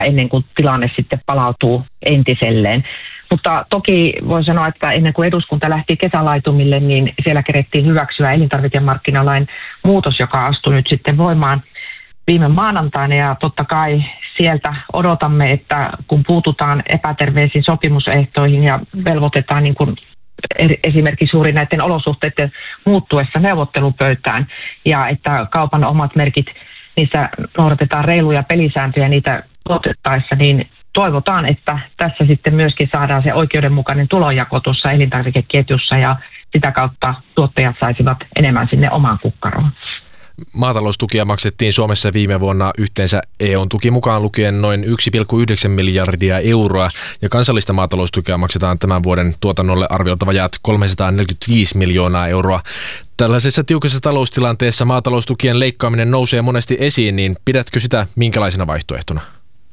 ennen kuin tilanne sitten palautuu entiselleen. Mutta toki voi sanoa, että ennen kuin eduskunta lähti kesälaitumille, niin siellä kerettiin hyväksyä elintarvikemarkkinalain muutos, joka astui nyt sitten voimaan viime maanantaina. Ja totta kai sieltä odotamme, että kun puututaan epäterveisiin sopimusehtoihin ja velvoitetaan niin kuin esimerkiksi juuri näiden olosuhteiden muuttuessa neuvottelupöytään ja että kaupan omat merkit, niissä noudatetaan reiluja pelisääntöjä niitä tuotettaessa, niin toivotaan, että tässä sitten myöskin saadaan se oikeudenmukainen tulonjako tuossa elintarvikeketjussa ja sitä kautta tuottajat saisivat enemmän sinne omaan kukkaroon. Maataloustukia maksettiin Suomessa viime vuonna yhteensä EU:n-tuki mukaan lukien noin 1,9 miljardia euroa ja kansallista maataloustukea maksetaan tämän vuoden tuotannolle arviolta vajaat 345 miljoonaa euroa. Tällaisessa tiukassa taloustilanteessa maataloustukien leikkaaminen nousee monesti esiin, niin pidätkö sitä minkälaisena vaihtoehtona?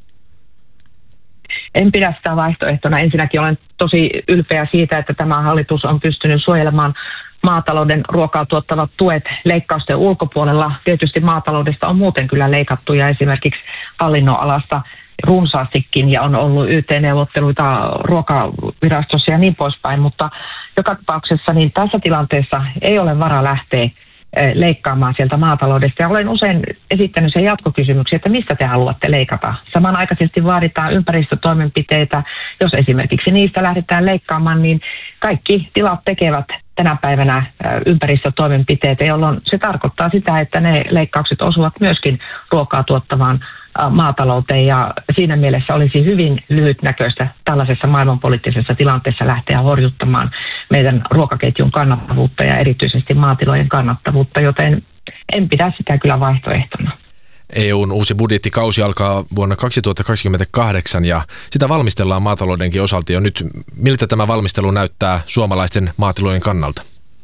En pidä sitä vaihtoehtona. Ensinnäkin olen tosi ylpeä siitä, että tämä hallitus on pystynyt suojelemaan maatalouden ruokaa tuottavat tuet leikkausten ulkopuolella. Tietysti maataloudesta on muuten kyllä leikattu ja esimerkiksi hallinnonalasta runsaastikin ja on ollut YT-neuvotteluita ruokavirastossa ja niin poispäin, mutta joka tapauksessa niin tässä tilanteessa ei ole varaa lähteä leikkaamaan sieltä maataloudesta. Ja olen usein esittänyt sen jatkokysymyksen, että mistä te haluatte leikata. Samanaikaisesti vaaditaan ympäristötoimenpiteitä. Jos esimerkiksi niistä lähdetään leikkaamaan, niin kaikki tilat tekevät tänä päivänä ympäristötoimenpiteitä, jolloin se tarkoittaa sitä, että ne leikkaukset osuvat myöskin ruokaa tuottavaan maatalouteen. Ja siinä mielessä olisi hyvin lyhytnäköistä tällaisessa maailmanpoliittisessa tilanteessa lähteä horjuttamaan meidän ruokaketjun kannattavuutta ja erityisesti maatilojen kannattavuutta, joten en pidä sitä kyllä vaihtoehtona. EU:n uusi budjettikausi alkaa vuonna 2028 ja sitä valmistellaan maataloudenkin osalta jo nyt. Miltä tämä valmistelu näyttää suomalaisten maatilojen kannalta?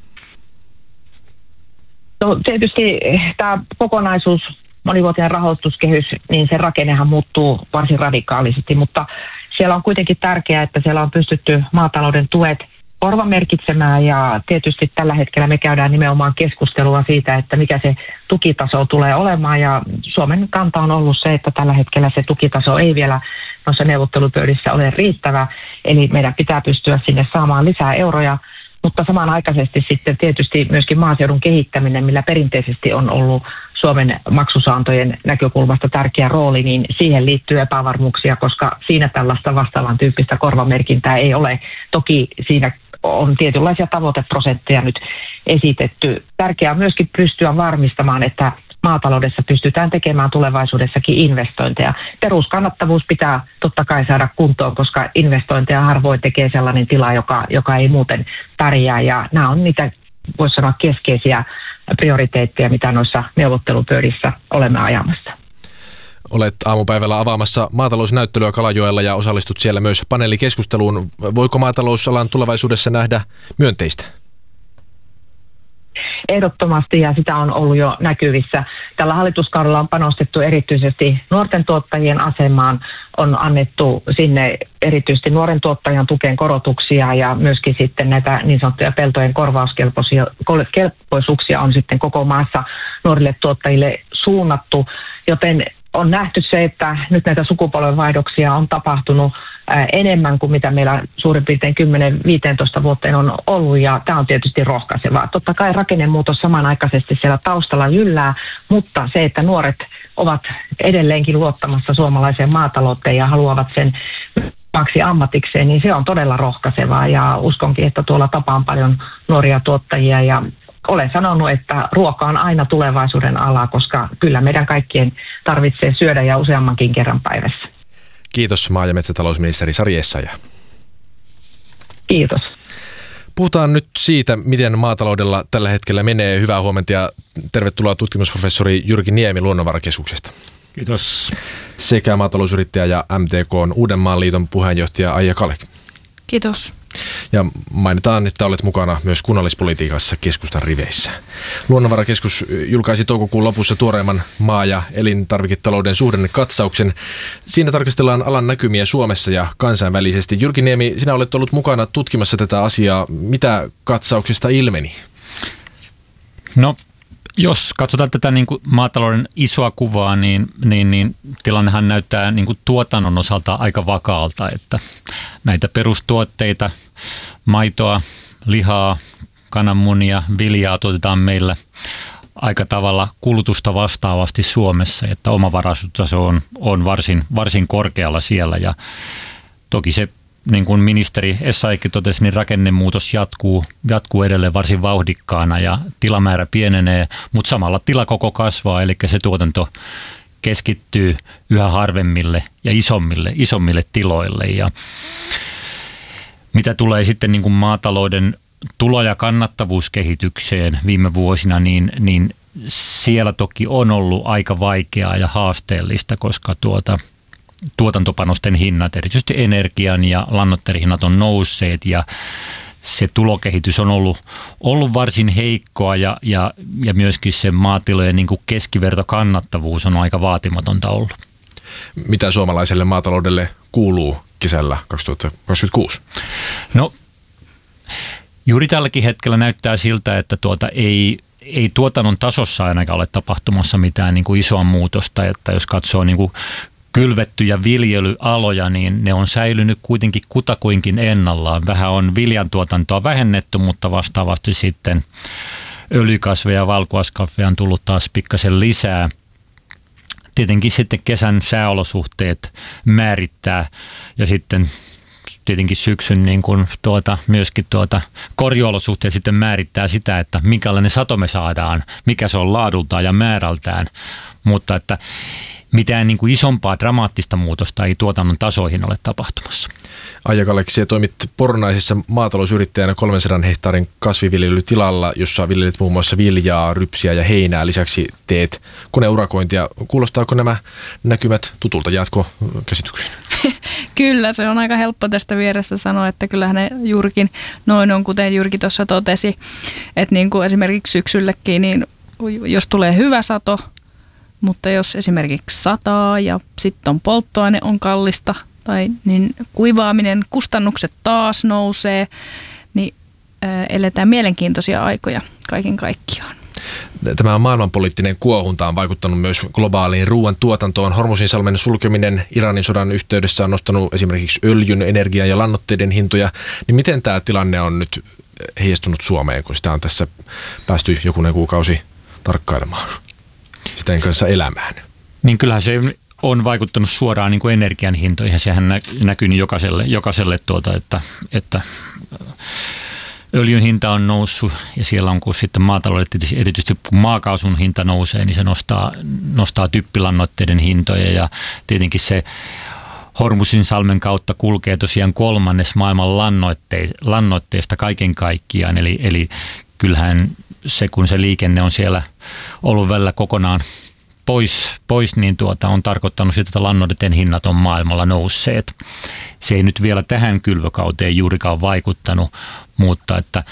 No, tietysti tämä kokonaisuus, monivuotinen rahoituskehys, niin sen rakennehan muuttuu varsin radikaalisesti, mutta siellä on kuitenkin tärkeää, että siellä on pystytty maatalouden tuet korvamerkitsemään ja tietysti tällä hetkellä me käydään nimenomaan keskustelua siitä, että mikä se tukitaso tulee olemaan ja Suomen kanta on ollut se, että tällä hetkellä se tukitaso ei vielä noissa neuvottelupöydissä ole riittävä, eli meidän pitää pystyä sinne saamaan lisää euroja, mutta samanaikaisesti sitten tietysti myöskin maaseudun kehittäminen, millä perinteisesti on ollut Suomen maksusaantojen näkökulmasta tärkeä rooli, niin siihen liittyy epävarmuuksia, koska siinä tällaista vastaavan tyyppistä korvamerkintää ei ole. Toki siinä on tietynlaisia tavoiteprosentteja nyt esitetty. Tärkeää on myöskin pystyä varmistamaan, että maataloudessa pystytään tekemään tulevaisuudessakin investointeja. Peruskannattavuus pitää totta kai saada kuntoon, koska investointeja harvoin tekee sellainen tila, joka ei muuten pärjää. Ja nämä on niitä, voisi sanoa, keskeisiä prioriteetteja, mitä noissa neuvottelupöydissä olemme ajamassa. Olet aamupäivällä avaamassa maatalousnäyttelyä Kalajoella ja osallistut siellä myös paneelikeskusteluun. Voiko maatalousalan tulevaisuudessa nähdä myönteistä? Ehdottomasti, ja sitä on ollut jo näkyvissä. Tällä hallituskaudella on panostettu erityisesti nuorten tuottajien asemaan, on annettu sinne erityisesti nuoren tuottajan tukeen korotuksia ja myöskin sitten näitä niin sanottuja peltojen korvauskelpoisuuksia on sitten koko maassa nuorille tuottajille suunnattu, joten on nähty se, että nyt näitä sukupolvenvaihdoksia on tapahtunut enemmän kuin mitä meillä suurin piirtein 10-15 vuoteen on ollut, ja tämä on tietysti rohkaisevaa. Totta kai rakennemuutos samanaikaisesti siellä taustalla jyllää, mutta se, että nuoret ovat edelleenkin luottamassa suomalaiseen maatalouteen ja haluavat sen omaksi ammatikseen, niin se on todella rohkaisevaa, ja uskonkin, että tuolla tapaan paljon nuoria tuottajia, ja olen sanonut, että ruoka on aina tulevaisuuden ala, koska kyllä meidän kaikkien tarvitsee syödä ja useammankin kerran päivässä. Kiitos maa- ja metsätalousministeri Sari Essayah. Kiitos. Puhutaan nyt siitä, miten maataloudella tällä hetkellä menee. Hyvää huomenta ja tervetuloa tutkimusprofessori Jyrki Niemi Luonnonvarakeskuksesta. Kiitos. Sekä maatalousyrittäjä ja MTK:n Uudenmaan liiton puheenjohtaja Aija Kalek. Kiitos. Ja mainitaan, että olet mukana myös kunnallispolitiikassa keskustan riveissä. Luonnonvarakeskus julkaisi toukokuun lopussa tuoreimman maa- ja elintarviketalouden suhdannekatsauksen. Siinä tarkastellaan alan näkymiä Suomessa ja kansainvälisesti. Jyrki Niemi, sinä olet ollut mukana tutkimassa tätä asiaa. Mitä katsauksesta ilmeni? No, Jos katsotaan tätä niin kuin maatalouden isoa kuvaa, niin tilannehan näyttää niin kuin tuotannon osalta aika vakaalta, että näitä perustuotteita, maitoa, lihaa, kananmunia, viljaa tuotetaan meillä aika tavalla kulutusta vastaavasti Suomessa, että omavaraisuustaso on varsin korkealla siellä ja toki se, niin kuin ministeri Essayahkin totesi, niin rakennemuutos jatkuu edelleen varsin vauhdikkaana ja tilamäärä pienenee, mutta samalla tilakoko kasvaa, eli se tuotanto keskittyy yhä harvemmille ja isommille tiloille. Ja mitä tulee sitten niin kuin maatalouden tulo- ja kannattavuuskehitykseen viime vuosina, niin siellä toki on ollut aika vaikeaa ja haasteellista, koska tuotantopanosten hinnat, erityisesti energian ja lannoitteiden hinnat on nousseet ja se tulokehitys on ollut varsin heikkoa ja myöskin se maatilojen niin kuin keskivertokannattavuus on aika vaatimatonta ollut. Mitä suomalaiselle maataloudelle kuuluu kesällä 2026? No juuri tälläkin hetkellä näyttää siltä, että ei tuotannon tasossa ainakaan ole tapahtumassa mitään niin kuin isoa muutosta, että jos katsoo niin kuin kylvettyjä viljelyaloja, niin ne on säilynyt kuitenkin kutakuinkin ennallaan. Vähän on viljantuotantoa vähennetty, mutta vastaavasti sitten öljykasveja ja valkuaiskasveja on tullut taas pikkasen lisää. Tietenkin sitten kesän sääolosuhteet määrittää ja sitten tietenkin syksyn niin kuin myöskin korjuolosuhteet sitten määrittää sitä, että minkälainen sato me saadaan, mikä se on laadultaan ja määrältään, mutta että mitään niin kuin isompaa dramaattista muutosta ei tuotannon tasoihin ole tapahtumassa. Aija Kaleksi, toimit Pornaisissa maatalousyrittäjänä 300 hehtaarin kasviviljelytilalla, jossa viljelet muun muassa viljaa, rypsiä ja heinää. Lisäksi teet koneurakointia. Kuulostaako nämä näkymät tutulta? Jatko käsityksiin? Kyllä, se on aika helppo tästä vierestä sanoa, että kyllähän ne juurikin noin on, kuten Jyrki tuossa totesi, että niin kuin esimerkiksi syksyllekin, niin jos tulee hyvä sato, mutta jos esimerkiksi sataa ja sitten on polttoaine on kallista, niin kuivaaminen, kustannukset taas nousee, niin eletään mielenkiintoisia aikoja kaiken kaikkiaan. Tämä maailmanpoliittinen kuohunta on vaikuttanut myös globaaliin ruoan tuotantoon. Hormuzinsalmen sulkeminen Iranin sodan yhteydessä on nostanut esimerkiksi öljyn, energian ja lannoitteiden hintoja. Niin miten tämä tilanne on nyt heijastunut Suomeen, kun sitä on tässä päästy jokunen kuukausi tarkkailemaan, sitä kanssa elämään? Niin kyllähän se on vaikuttanut suoraan niin kuin energian hintoihin. Sehän näkyy niin jokaiselle että öljyn hinta on noussut ja siellä on, kun sitten maataloudelle erityisesti kun maakaasun hinta nousee, niin se nostaa typpilannoitteiden hintoja ja tietenkin se Hormuzinsalmen kautta kulkee tosiaan 1/3 maailman lannoitteista kaiken kaikkiaan, eli kyllähän se, kun se liikenne on siellä ollut välillä kokonaan pois niin on tarkoittanut sitä, että lannoitteiden hinnat on maailmalla nousseet. Se ei nyt vielä tähän kylvökauteen juurikaan vaikuttanut, mutta että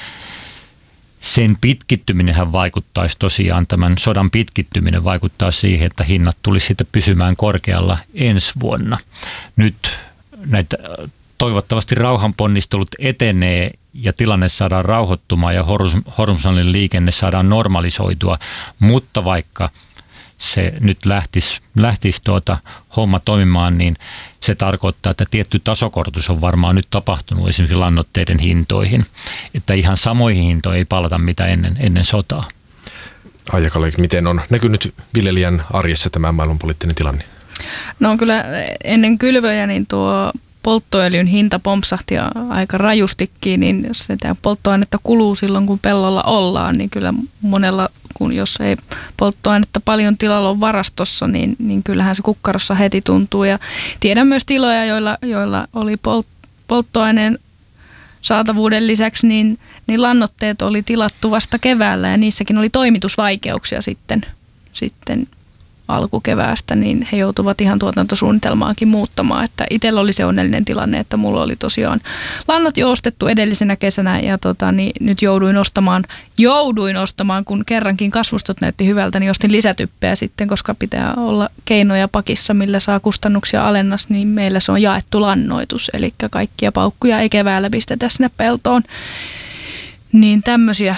sen pitkittyminenhän vaikuttaisi tosiaan, tämän sodan pitkittyminen vaikuttaa siihen, että hinnat tulisi sitten pysymään korkealla ensi vuonna. Nyt näitä toivottavasti rauhanponnistelut etenee ja tilanne saadaan rauhoittumaan ja Hormuzsalmen liikenne saadaan normalisoitua, mutta vaikka se nyt lähtisi homma toimimaan, niin se tarkoittaa, että tietty tasokorotus on varmaan nyt tapahtunut esimerkiksi lannoitteiden hintoihin, että ihan samoihin hintoihin ei palata mitä ennen sotaa. Aija Kaleik, miten on näkynyt viljelijän arjessa tämä maailmanpoliittinen tilanne? No kyllä ennen kylvöjä niin tuo polttoöljyn hinta pompsahti aika rajustikin, niin sitä polttoainetta kuluu silloin, kun pellolla ollaan, niin kyllä monella, kun jos ei polttoainetta paljon tilalla on varastossa, niin kyllähän se kukkarossa heti tuntuu. Ja tiedän myös tiloja, joilla oli polttoaineen saatavuuden lisäksi, niin lannoitteet oli tilattu vasta keväällä ja niissäkin oli toimitusvaikeuksia sitten alkukeväästä, niin he joutuvat ihan tuotantosuunnitelmaakin muuttamaan. Että itsellä oli se onnellinen tilanne, että mulla oli tosiaan lannat jo ostettu edellisenä kesänä ja niin nyt jouduin ostamaan, kun kerrankin kasvustot näytti hyvältä, niin ostin lisätyppeä sitten, koska pitää olla keinoja pakissa, millä saa kustannuksia alennas, niin meillä se on jaettu lannoitus, eli kaikkia paukkuja ei keväällä pistetä sinne peltoon. Niin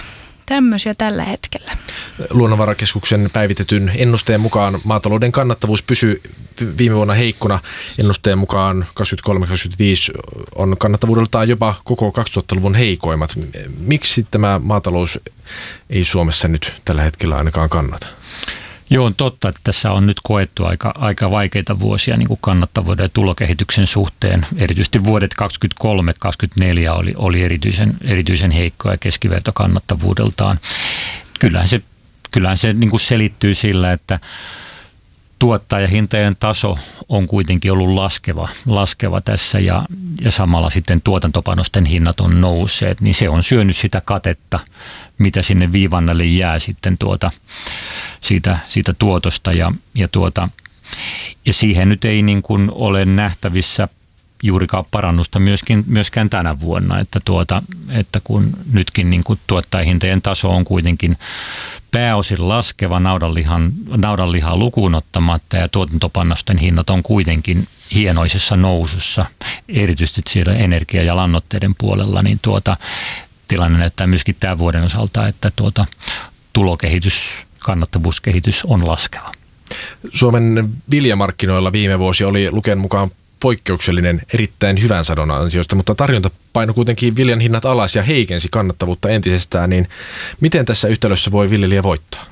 tämmöisiä tällä hetkellä. Luonnonvarakeskuksen päivitetyn ennusteen mukaan maatalouden kannattavuus pysyy viime vuonna heikkona. Ennusteen mukaan 2023-2025 on kannattavuudeltaan jopa koko 2000-luvun heikoimmat. Miksi tämä maatalous ei Suomessa nyt tällä hetkellä ainakaan kannata? Joo, on totta, että tässä on nyt koettu aika vaikeita vuosia niin kuin kannattavuuden ja tulokehityksen suhteen. Erityisesti vuodet 2023-2024 oli erityisen heikkoja keskivertokannattavuudeltaan. Kyllähän se niin kuin selittyy sillä, että tuottajahintojen taso on kuitenkin ollut laskeva tässä ja samalla sitten tuotantopanosten hinnat on nousseet, niin se on syönyt sitä katetta, mitä sinne viivan alle jää sitten siitä tuotosta ja siihen nyt ei niin kuin ole nähtävissä juurikaan parannusta myöskään tänä vuonna, että kun nytkin niin kuin tuottajahintojen taso on kuitenkin pääosin laskeva naudanlihaa lukuun ottamatta ja tuotantopanosten hinnat on kuitenkin hienoisessa nousussa, erityisesti siellä energia- ja lannoitteiden puolella, niin tilanne näyttää myöskin tämän vuoden osalta, että tulokehitys, kannattavuuskehitys on laskeva. Suomen viljamarkkinoilla viime vuosi oli Luken mukaan poikkeuksellinen erittäin hyvän sadon ansiosta, mutta tarjonta painoi kuitenkin viljan hinnat alas ja heikensi kannattavuutta entisestään, niin miten tässä yhtälössä voi viljelijä voittaa?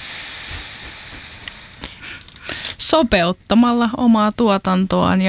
Sopeuttamalla omaa tuotantoaan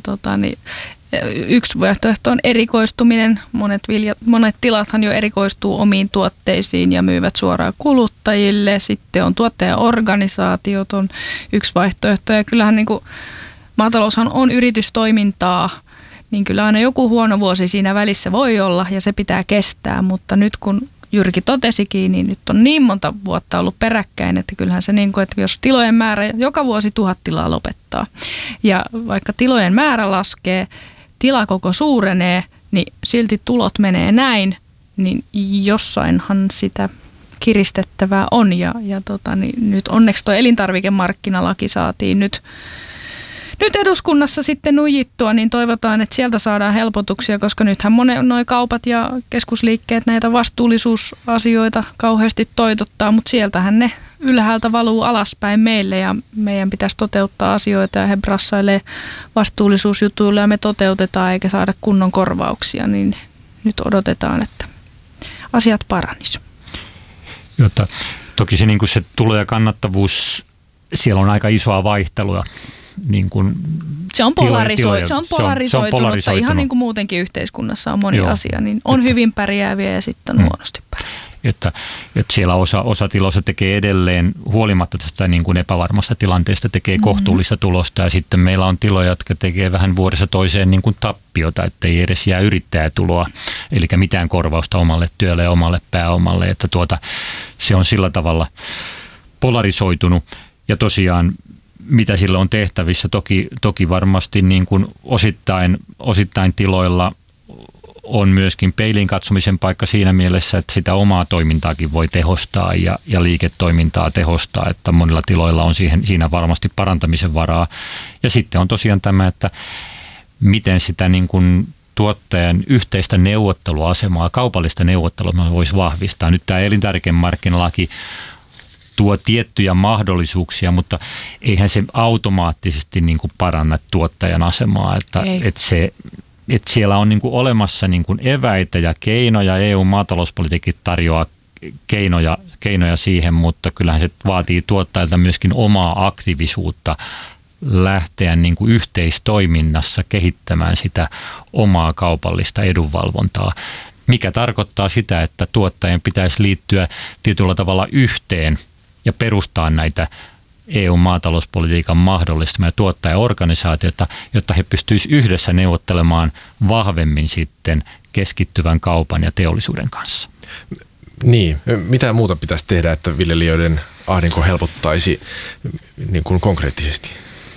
yksi vaihtoehto on erikoistuminen. Monet tilathan jo erikoistuu omiin tuotteisiin ja myyvät suoraan kuluttajille. Sitten on tuottajaorganisaatiot on yksi vaihtoehto ja kyllähän niin kuin maataloushan on yritystoimintaa, niin kyllä aina joku huono vuosi siinä välissä voi olla ja se pitää kestää, mutta nyt kun Jyrki totesikin, niin nyt on niin monta vuotta ollut peräkkäin, että kyllähän se niin kuin, että jos tilojen määrä joka vuosi 1000 tilaa lopettaa ja vaikka tilojen määrä laskee, tilakoko suurenee, niin silti tulot menee näin, niin jossainhan sitä kiristettävää on ja nyt onneksi tuo elintarvikemarkkinalaki saatiin nyt eduskunnassa sitten nujittua, niin toivotaan, että sieltä saadaan helpotuksia, koska nythän noi kaupat ja keskusliikkeet näitä vastuullisuusasioita kauheasti toitottaa, mutta sieltähän ne ylhäältä valuu alaspäin meille ja meidän pitäisi toteuttaa asioita ja he brassailee vastuullisuusjutuilla ja me toteutetaan eikä saada kunnon korvauksia, niin nyt odotetaan, että asiat paranis. Jotta toki se, niin kuin se tulo- ja kannattavuus, siellä on aika isoa vaihtelua. Niin kuin se on polarisoitunutta, ihan niin kuin muutenkin yhteiskunnassa on moni asia, niin on hyvin pärjääviä ja sitten huonosti pärjääviä. Että siellä osa tiloista tekee edelleen, huolimatta tästä niin kuin epävarmasta tilanteesta, tekee kohtuullista tulosta ja sitten meillä on tiloja, jotka tekee vähän vuodessa toiseen niin kuin tappiota, ettei edes jää yrittäjätuloa, eli mitään korvausta omalle työlle ja omalle pääomalle, että se on sillä tavalla polarisoitunut ja tosiaan mitä sillä on tehtävissä, toki varmasti niin kuin osittain tiloilla on myöskin peiliin katsomisen paikka siinä mielessä, että sitä omaa toimintaakin voi tehostaa ja liiketoimintaa tehostaa, että monilla tiloilla on siinä varmasti parantamisen varaa. Ja sitten on tosiaan tämä, että miten sitä niin kuin tuottajan yhteistä neuvotteluasemaa, kaupallista neuvottelua voisi vahvistaa. Nyt tämä elintarvikemarkkinalaki tuo tiettyjä mahdollisuuksia, mutta eihän se automaattisesti niin kuin paranna tuottajan asemaa, että siellä on niin kuin olemassa niin kuin eväitä ja keinoja, EU-maatalouspolitiikki tarjoaa keinoja siihen, mutta kyllähän se vaatii tuottajalta myöskin omaa aktiivisuutta lähteä niin kuin yhteistoiminnassa kehittämään sitä omaa kaupallista edunvalvontaa, mikä tarkoittaa sitä, että tuottajien pitäisi liittyä tietyllä tavalla yhteen ja perustaa näitä EU-maatalouspolitiikan mahdollistamia tuottajaorganisaatioita, jotta he pystyisivät yhdessä neuvottelemaan vahvemmin sitten keskittyvän kaupan ja teollisuuden kanssa. Niin, mitä muuta pitäisi tehdä, että viljelijöiden ahdinko helpottaisi niin kuin konkreettisesti?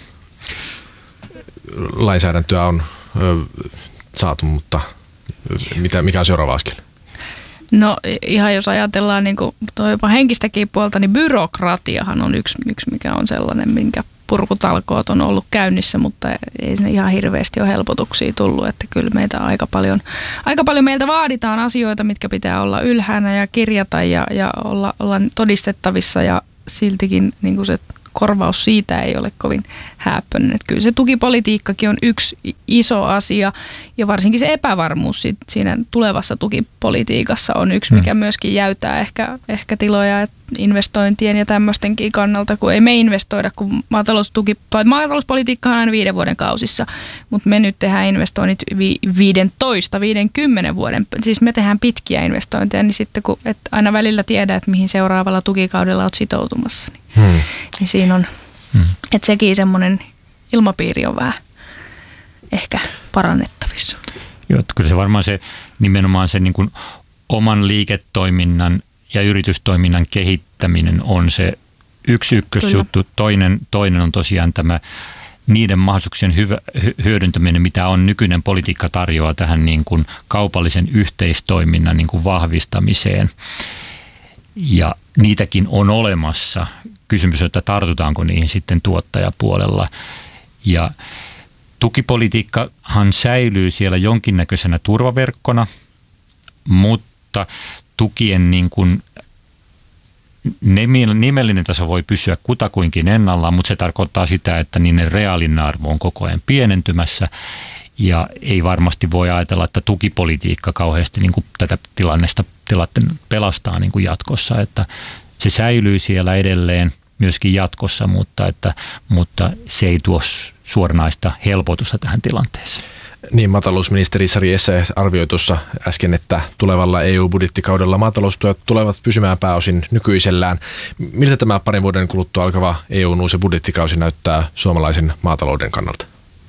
Lainsäädäntöä on saatu, mutta mikä on seuraava askel? No ihan jos ajatellaan niin kuin jopa henkistäkin puolta, niin byrokratiahan on yksi mikä on sellainen, minkä purkutalkoot on ollut käynnissä, mutta ei ne ihan hirveästi ole helpotuksia tullut, että kyllä meitä aika paljon meiltä vaaditaan asioita, mitkä pitää olla ylhäänä ja kirjata ja olla todistettavissa ja siltikin niin kuin se korvaus siitä ei ole kovin hääppöinen. Että kyllä se tukipolitiikkakin on yksi iso asia ja varsinkin se epävarmuus siinä tulevassa tukipolitiikassa on yksi, mikä myöskin jäytää ehkä tiloja investointien ja tämmöistenkin kannalta, kun ei me investoida, kun maatalouspolitiikka on aina 5 vuoden kausissa, mutta me nyt tehdään investoinnit 15-50 vuoden, siis me tehdään pitkiä investointeja, niin sitten kun et aina välillä tiedä, että mihin seuraavalla tukikaudella olet sitoutumassa, niin siinä on, että sekin semmoinen ilmapiiri on vähän ehkä parannettavissa. Joo, kyllä se varmaan se nimenomaan se niin kuin oman liiketoiminnan ja yritystoiminnan kehittäminen on se ykkösjuttu. Toinen on tosiaan tämä niiden mahdollisuuksien hyödyntäminen, mitä on nykyinen politiikka tarjoaa tähän niin kuin kaupallisen yhteistoiminnan niin kuin vahvistamiseen. Ja niitäkin on olemassa. Kysymys on, että tartutaanko niihin sitten tuottajapuolella. Ja tukipolitiikkahan säilyy siellä jonkinnäköisenä turvaverkkona, mutta tukien niin kuin nimellinen taso voi pysyä kutakuinkin ennallaan, mutta se tarkoittaa sitä, että niiden reaalinen arvo on koko ajan pienentymässä. Ja ei varmasti voi ajatella, että tukipolitiikka kauheasti niin kuin tätä tilannetta pelastaa niin kuin jatkossa, että se säilyy siellä edelleen myöskin jatkossa, mutta se ei tuo suoranaista helpotusta tähän tilanteeseen. Niin, maatalousministeri Sari Essayah arvioi tuossa äsken, että tulevalla EU-budjettikaudella maataloustuet tulevat pysymään pääosin nykyisellään. Miltä tämä 2 vuoden kuluttua alkava EU:n uusi budjettikausi näyttää suomalaisen maatalouden kannalta?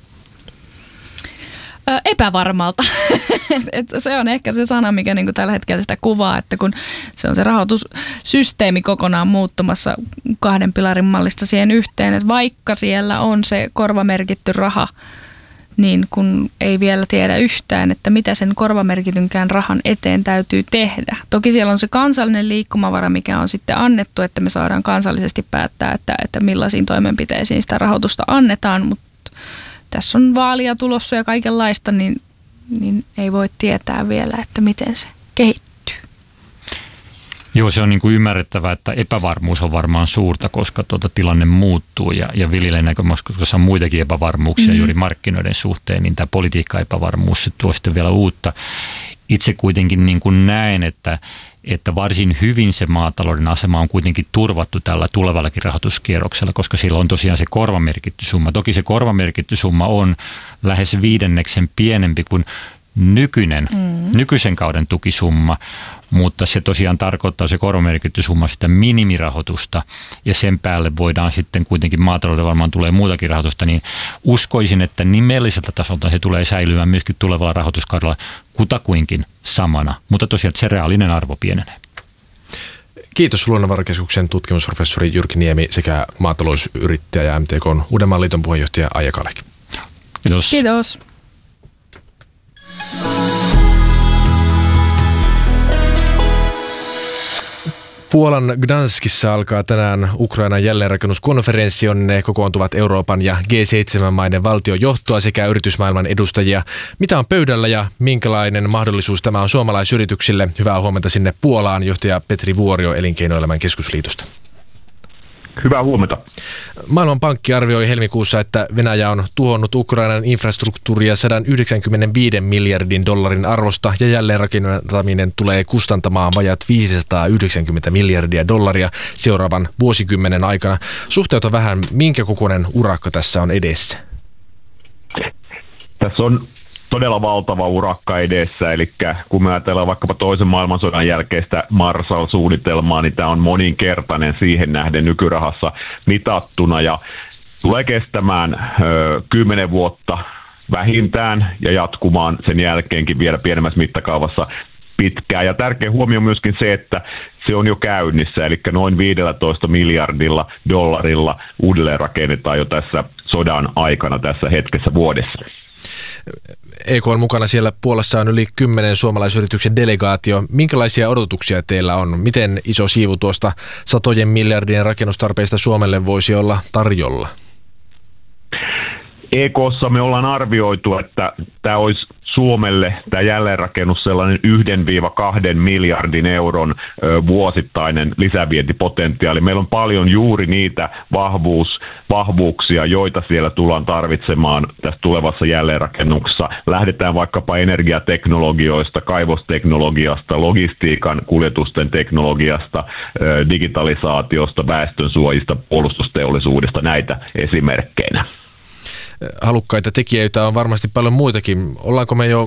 Epävarmalta. Se on ehkä se sana, mikä niinku tällä hetkellä sitä kuvaa, että kun se on se rahoitussysteemi kokonaan muuttumassa 2 pilarin mallista siihen yhteen, että vaikka siellä on se korvamerkitty raha, niin kun ei vielä tiedä yhtään, että mitä sen korvamerkitynkään rahan eteen täytyy tehdä. Toki siellä on se kansallinen liikkumavara, mikä on sitten annettu, että me saadaan kansallisesti päättää, että millaisiin toimenpiteisiin sitä rahoitusta annetaan, mutta tässä on vaalia tulossa ja kaikenlaista, niin ei voi tietää vielä, että miten se kehittyy. Joo, se on niin kuin ymmärrettävää, että epävarmuus on varmaan suurta, koska tilanne muuttuu ja viljelijän näkökulmasta, koska on muitakin epävarmuuksia juuri markkinoiden suhteen, niin tämä politiikka-epävarmuus se tuo sitten vielä uutta. Itse kuitenkin niin kuin näen, että varsin hyvin se maatalouden asema on kuitenkin turvattu tällä tulevallakin rahoituskierroksella, koska sillä on tosiaan se korvamerkitty summa. Toki se korvamerkitty summa on lähes 5 pienempi kuin nykyisen kauden tukisumma, mutta se tosiaan tarkoittaa se korvamerkitty summa sitä minimirahoitusta ja sen päälle voidaan sitten kuitenkin maatalouden varmaan tulee muutakin rahoitusta, niin uskoisin, että nimelliseltä tasolta se tulee säilymään myöskin tulevalla rahoituskaudella kutakuinkin samana, mutta tosiaan se reaalinen arvo pienenee. Kiitos Luonnonvarakeskuksen tutkimusprofessori Jyrki Niemi sekä maatalousyrittäjä ja MTK:n Uudenmaan liiton puheenjohtaja Aija Kalek. Kiitos. Kiitos. Puolan Gdanskissa alkaa tänään Ukrainan jälleenrakennuskonferenssi, jonne kokoontuvat Euroopan ja G7-maiden valtiojohtoa sekä yritysmaailman edustajia. Mitä on pöydällä ja minkälainen mahdollisuus tämä on suomalaisyrityksille? Hyvää huomenta sinne Puolaan, johtaja Petri Vuorio Elinkeinoelämän keskusliitosta. Hyvää huomenta. Maailmanpankki arvioi helmikuussa, että Venäjä on tuhonnut Ukrainan infrastruktuuria 195 miljardin dollarin arvosta ja jälleenrakentaminen tulee kustantamaan vajat 590 miljardia dollaria seuraavan vuosikymmenen aikana. Suhteuta vähän, minkä kokoinen urakka tässä on edessä? Tässä on todella valtava urakka edessä, eli kun me ajatellaan vaikkapa toisen maailmansodan jälkeistä Marshall-suunnitelmaa, niin tämä on moninkertainen siihen nähden nykyrahassa mitattuna ja tulee kestämään 10 vuotta vähintään ja jatkumaan sen jälkeenkin vielä pienemmässä mittakaavassa pitkään. Ja tärkeä huomio on myöskin se, että se on jo käynnissä, eli noin 15 miljardilla dollarilla uudelleen rakennetaan jo tässä sodan aikana tässä hetkessä vuodessa. EK on mukana siellä. Puolassa on yli 10 suomalaisyrityksen delegaatio. Minkälaisia odotuksia teillä on? Miten iso siivu tuosta satojen miljardien rakennustarpeista Suomelle voisi olla tarjolla? EK:ssa me ollaan arvioitu, että tämä olisi Suomelle tämä jälleenrakennus sellainen 1-2 miljardin euron vuosittainen lisävientipotentiaali. Meillä on paljon juuri niitä vahvuuksia, joita siellä tullaan tarvitsemaan tässä tulevassa jälleenrakennuksessa. Lähdetään vaikkapa energiateknologioista, kaivosteknologiasta, logistiikan, kuljetusten teknologiasta, digitalisaatiosta, väestönsuojista, puolustusteollisuudesta, näitä esimerkkeinä. Halukkaita tekijöitä on varmasti paljon muitakin. Ollaanko me jo